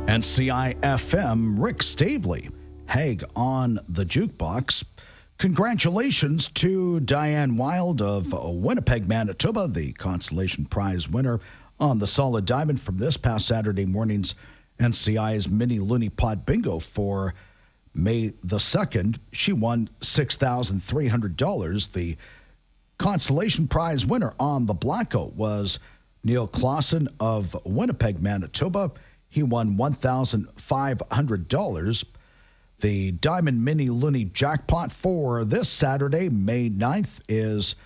NCI FM, Rick Stavely, Haig on the Jukebox. Congratulations to Diane Wild of Winnipeg, Manitoba, the Consolation Prize winner on the Solid Diamond from this past Saturday morning's NCI's Mini Looney Pot Bingo for May the 2nd. She won $6,300. The Consolation Prize winner on the Blackout was Neil Clausen of Winnipeg, Manitoba. He won $1,500. The Diamond Mini Looney Jackpot for this Saturday, May 9th, is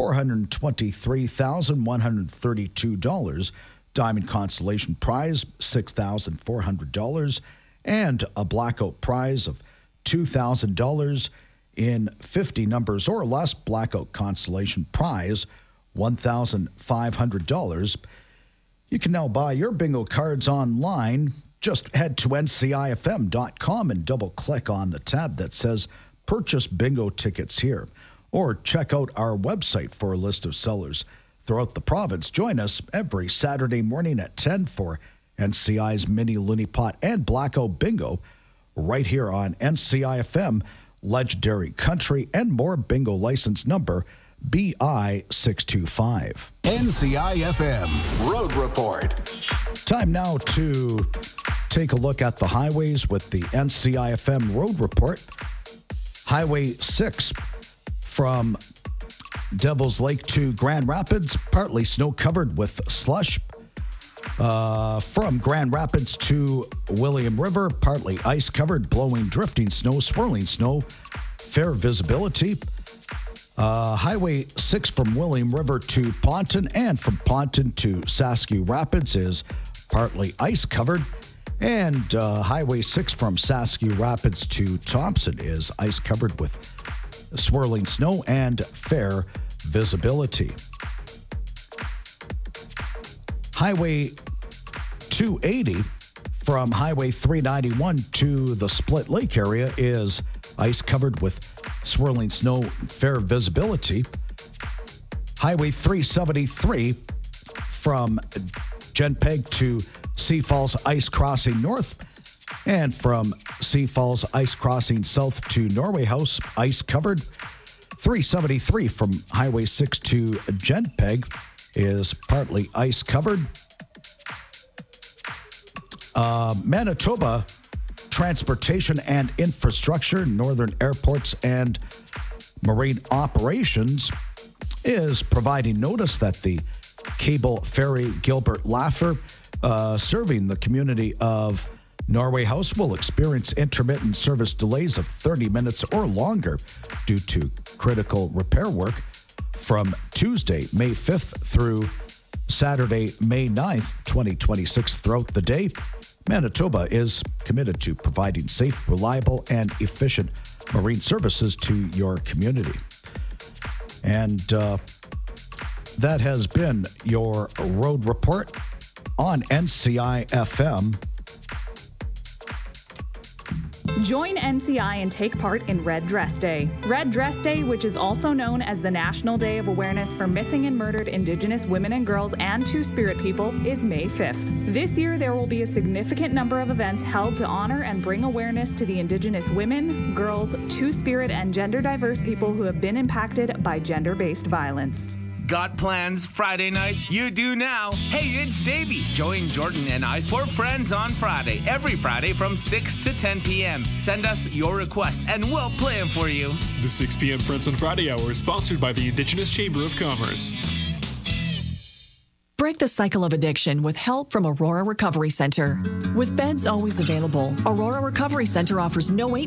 $423,132. Diamond Consolation Prize, $6,400. And a Blackout Prize of $2,000 in 50 numbers or less. Blackout Consolation Prize, $1,500. You can now buy your bingo cards online. Just head to ncifm.com and double-click on the tab that says Purchase Bingo Tickets Here. Or check out our website for a list of sellers throughout the province. Join us every Saturday morning at 10 for NCI's Mini Looney Pot and Blackout Bingo right here on NCIFM, Legendary Country and More. Bingo license number BI625. NCIFM Road Report. Time now to take a look at the highways with the NCIFM Road Report. Highway 6 from Devil's Lake to Grand Rapids, partly snow-covered with slush. From Grand Rapids to William River, partly ice-covered, blowing, drifting snow, swirling snow, fair visibility. Highway 6 from William River to Ponton and from Ponton to Saskew Rapids is partly ice-covered. And Highway 6 from Saskew Rapids to Thompson is ice-covered with swirling snow and fair visibility. Highway 280 from Highway 391 to the Split Lake area is ice-covered with swirling snow and fair visibility. Highway 373 from Genpeg to Sea Falls Ice Crossing North and from Sea Falls Ice Crossing South to Norway House, ice-covered. 373 from Highway 6 to Genpeg is partly ice-covered. Manitoba Transportation and Infrastructure, Northern Airports and Marine Operations is providing notice that the cable ferry Gilbert Laffer serving the community of Norway House will experience intermittent service delays of 30 minutes or longer due to critical repair work from Tuesday, May 5th through Saturday, May 9th, 2026 throughout the day. Manitoba is committed to providing safe, reliable, and efficient marine services to your community. And that has been your road report on NCI-FM. Join NCI and take part in Red Dress Day. Red Dress Day, which is also known as the National Day of Awareness for Missing and Murdered Indigenous Women and Girls and Two-Spirit People, is May 5th. This year, there will be a significant number of events held to honor and bring awareness to the Indigenous women, girls, Two-Spirit, and gender-diverse people who have been impacted by gender-based violence. Got plans Friday night? You do now. Hey, it's Davey. Join Jordan and I for Friends on Friday. Every Friday from 6 to 10 p.m. Send us your requests and we'll play them for you. The 6 p.m. Friends on Friday hour is sponsored by the Indigenous Chamber of Commerce. Break the cycle of addiction with help from Aurora Recovery Center. With beds always available, Aurora Recovery Center offers no wait